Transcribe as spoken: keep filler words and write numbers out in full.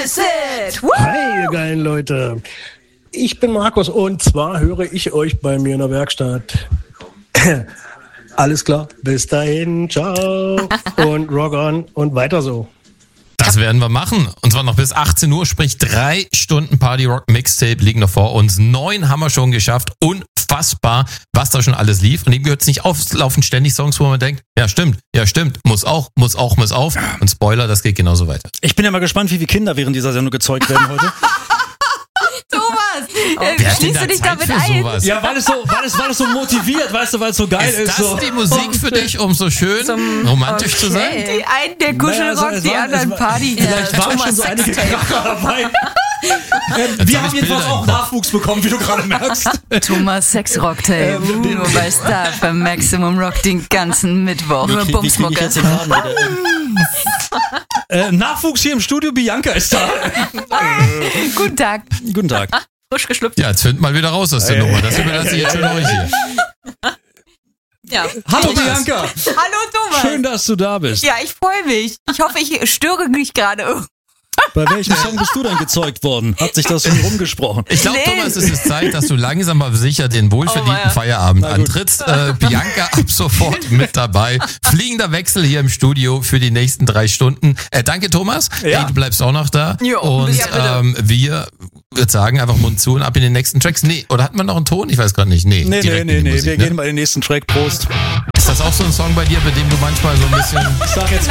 is it? Woo! Hi, ihr geilen Leute. Ich bin Markus und zwar höre ich euch bei mir in der Werkstatt. Alles klar, bis dahin, ciao und rock on und weiter so. Das werden wir machen. Und zwar noch bis achtzehn Uhr, sprich drei Stunden Party Rock Mixtape liegen noch vor uns. Neun haben wir schon geschafft. Unfassbar, was da schon alles lief. Und eben gehört es nicht auf, laufen ständig Songs, wo man denkt, ja stimmt, ja stimmt, muss auch, muss auch, muss auf. Und Spoiler, das geht genauso weiter. Ich bin ja mal gespannt, wie viele Kinder während dieser Sendung gezeugt werden heute. Thomas, äh, Wer hat denn schließt da du dich Zeit damit für ein? sowas? Ja, weil es so, weil es, weil es so motiviert, weißt du, weil es so geil ist. Ist das so. die Musik für dich, um so schön Zum- romantisch zu sein? Okay. Die einen der Kuschelrock, Naja, es die war- anderen es war- Party. Vielleicht Ja, waren Thomas schon so einige Sextape. Kracher dabei. Äh, hab wir ich haben Bilder jedenfalls im auch Kopf. Nachwuchs bekommen, wie du gerade merkst. Thomas Sexrocktape. Nur bei Star für Maximum Rock den ganzen Mittwoch. Wie, wie, wie krieg ich jetzt den Laden wieder? äh, Nachwuchs hier im Studio, Bianca ist da. Guten Tag. Guten Tag. Frisch geschlüpft. Ja, jetzt find mal wieder raus aus der Nummer. Das überlasse ich jetzt schon euch hier. Ja. Hallo Thomas. Bianca. Hallo Thomas. Schön, dass du da bist. Ja, ich freue mich. Ich hoffe, ich störe nicht gerade. Bei welchem Song bist du denn gezeugt worden? Hat sich das schon rumgesprochen? Ich glaube, Nee. Thomas, es ist Zeit, dass du langsam aber sicher den wohlverdienten Oh, ja. Feierabend Na gut. antrittst. Äh, Bianca ab sofort mit dabei. Fliegender Wechsel hier im Studio für die nächsten drei Stunden. Äh, danke, Thomas. Ja. Hey, du bleibst auch noch da. Jo, und ja, bitte. ähm, wir würde sagen, einfach Mund zu und ab in den nächsten Tracks. Nee, oder hatten wir noch einen Ton? Ich weiß gerade nicht. Nee, Nee, nee, direkt nee, in die nee. Musik, Wir ne? gehen bei den nächsten Track. Prost. Ist das auch so ein Song bei dir, bei dem du manchmal so ein bisschen... Ich sag jetzt